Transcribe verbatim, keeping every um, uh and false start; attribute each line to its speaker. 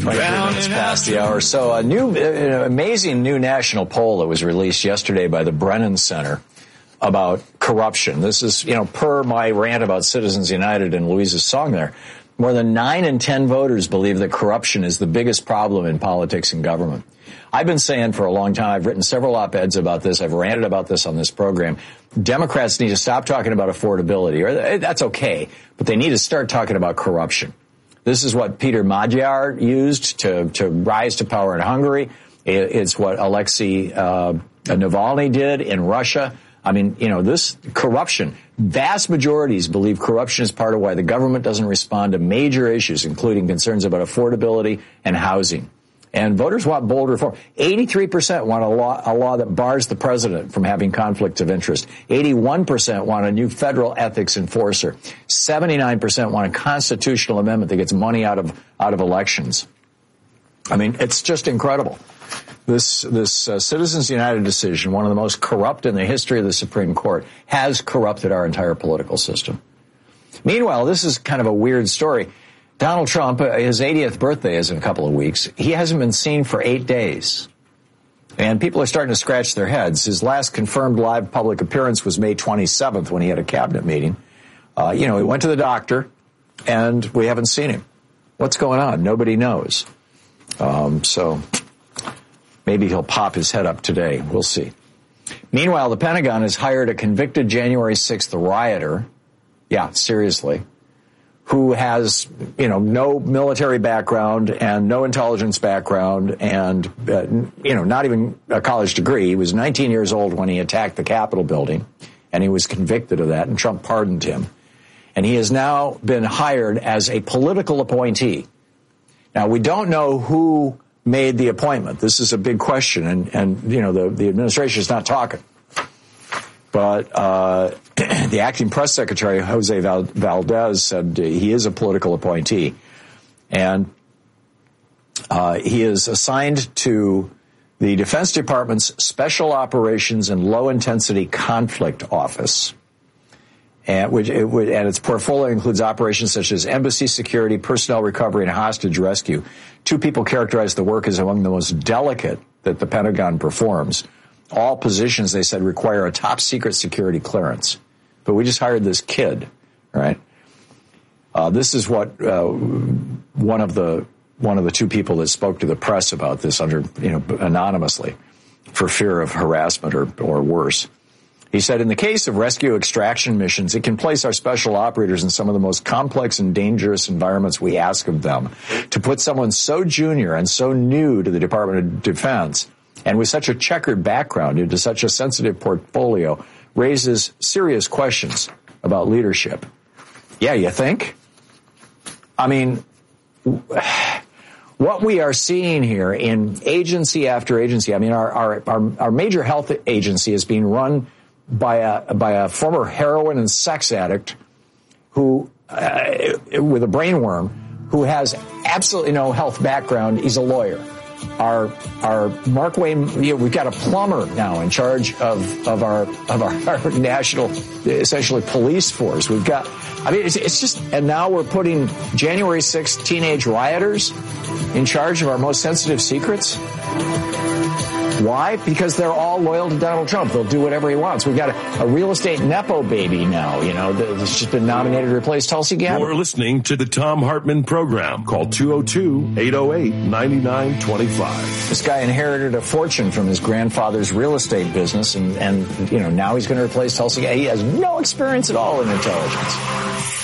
Speaker 1: twenty-three minutes past the hour. So a new, an amazing new national poll that was released yesterday by the Brennan Center about corruption. This is, you know, per my rant about Citizens United and Louise's song there. More than nine in ten voters believe that corruption is the biggest problem in politics and government. I've been saying for a long time, I've written several op-eds about this, I've ranted about this on this program. Democrats need to stop talking about affordability, or that's okay, but they need to start talking about corruption. This is what Peter Magyar used to, to rise to power in Hungary. It's what Alexei uh, Navalny did in Russia. I mean, you know, this corruption, vast majorities believe corruption is part of why the government doesn't respond to major issues, including concerns about affordability and housing. And voters want bold reform. eighty-three percent want a law, a law that bars the president from having conflicts of interest. eighty-one percent want a new federal ethics enforcer. seventy-nine percent want a constitutional amendment that gets money out of, out of elections. I mean, it's just incredible. This, this uh, Citizens United decision, one of the most corrupt in the history of the Supreme Court, has corrupted our entire political system. Meanwhile, this is kind of a weird story. Donald Trump, uh, his eightieth birthday is in a couple of weeks. He hasn't been seen for eight days. And people are starting to scratch their heads. His last confirmed live public appearance was May twenty-seventh when he had a cabinet meeting. Uh, you know, he went to the doctor, and we haven't seen him. What's going on? Nobody knows. Um, so maybe he'll pop his head up today. We'll see. Meanwhile, the Pentagon has hired a convicted January sixth rioter. Yeah, seriously. Who has, you know, no military background and no intelligence background and, uh, you know, not even a college degree. He was nineteen years old when he attacked the Capitol building, and he was convicted of that, and Trump pardoned him. And he has now been hired as a political appointee. Now, we don't know who made the appointment. This is a big question, and, and you know, the, the administration is not talking. But uh the acting press secretary, Jose Val- Valdez, said he is a political appointee. And uh he is assigned to the Defense Department's Special Operations and Low-Intensity Conflict Office. And, which, it, and its portfolio includes operations such as embassy security, personnel recovery, and hostage rescue. Two people characterized the work as among the most delicate that the Pentagon performs. All positions, they said, require a top-secret security clearance. But we just hired this kid, right? Uh, this is what uh, one of the one of the two people that spoke to the press about this under, you know, anonymously for fear of harassment or, or worse. He said, in the case of rescue extraction missions, it can place our special operators in some of the most complex and dangerous environments we ask of them. To put someone so junior and so new to the Department of Defense and with such a checkered background into such a sensitive portfolio raises serious questions about leadership. Yeah, you think? I mean, what we are seeing here in agency after agency, I mean, our our our, our major health agency is being run by a by a former heroin and sex addict who, uh, with a brainworm, who has absolutely no health background. He's a lawyer. Our our Mark Wayne, you know, we've got a plumber now in charge of of our of our, our national, essentially, police force. We've got, I mean, it's, it's just, and now we're putting January sixth teenage rioters in charge of our most sensitive secrets. Why? Because they're all loyal to Donald Trump. They'll do whatever he wants. We've got a, a real estate Nepo baby now, you know, that's just been nominated to replace Tulsi Gabbard.
Speaker 2: You're listening to the Thom Hartmann Program. Call two oh two, eight oh eight, nine nine two five.
Speaker 1: This guy inherited a fortune from his grandfather's real estate business, and, and you know, now he's going to replace Tulsi Gabbard. He has no experience at all in intelligence.